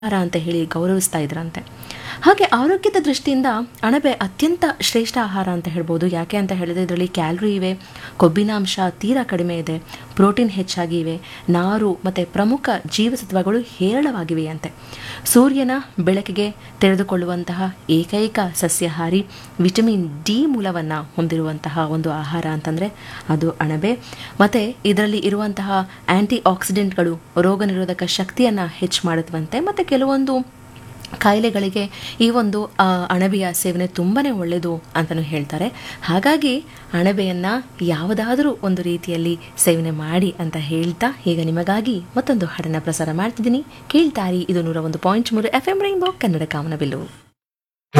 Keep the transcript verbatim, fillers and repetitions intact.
ಆಹಾರ ಅಂತ ಹೇಳಿ ಗೌರವಿಸ್ತಾ ಇದ್ರಂತೆ. ಹಾಗೆ ಆರೋಗ್ಯದ ದೃಷ್ಟಿಯಿಂದ ಅಣಬೆ ಅತ್ಯಂತ ಶ್ರೇಷ್ಠ ಆಹಾರ ಅಂತ ಹೇಳ್ಬೋದು. ಯಾಕೆ ಅಂತ ಹೇಳಿದ್ರೆ ಇದರಲ್ಲಿ ಕ್ಯಾಲರಿ ಇವೆ, ಕೊಬ್ಬಿನಾಂಶ ತೀರಾ ಕಡಿಮೆ ಇದೆ, ಪ್ರೋಟೀನ್ ಹೆಚ್ಚಾಗಿ ಇವೆ, ನಾರು ಮತ್ತು ಪ್ರಮುಖ ಜೀವಸತ್ವಗಳು ಹೇರಳವಾಗಿವೆ ಅಂತೆ. ಸೂರ್ಯನ ಬೆಳಕಿಗೆ ತೆರೆದುಕೊಳ್ಳುವಂತಹ ಏಕೈಕ ಸಸ್ಯಾಹಾರಿ ವಿಟಮಿನ್ ಡಿ ಮೂಲವನ್ನು ಹೊಂದಿರುವಂತಹ ಒಂದು ಆಹಾರ ಅಂತಂದರೆ ಅದು ಅಣಬೆ. ಮತ್ತು ಇದರಲ್ಲಿ ಇರುವಂತಹ ಆ್ಯಂಟಿ ಆಕ್ಸಿಡೆಂಟ್ಗಳು ರೋಗ ನಿರೋಧಕ ಶಕ್ತಿಯನ್ನು ಹೆಚ್ಚು ಮಾಡುತ್ತವಂತೆ. ಮತ್ತು ಕೆಲವೊಂದು ಕಾಯಿಲೆಗಳಿಗೆ ಈ ಒಂದು ಅಣಬೆಯ ಸೇವನೆ ತುಂಬಾ ಒಳ್ಳೆಯದು ಅಂತಲೂ ಹೇಳ್ತಾರೆ. ಹಾಗಾಗಿ ಅಣಬೆಯನ್ನು ಯಾವುದಾದರೂ ಒಂದು ರೀತಿಯಲ್ಲಿ ಸೇವನೆ ಮಾಡಿ ಅಂತ ಹೇಳ್ತಾ ಈಗ ನಿಮಗಾಗಿ ಮತ್ತೊಂದು ಹಾಡನ್ನು ಪ್ರಸಾರ ಮಾಡ್ತಿದ್ದೀನಿ. ಕೇಳ್ತಾರಿ, ಇದು ನೂರ ಒಂದು ಪಾಯಿಂಟ್ ಮೂರು ಎಫ್ ಎಂ ರೈನ್ಬೋ ಕನ್ನಡ ಕಾಮನಬಿಲ್ಲು.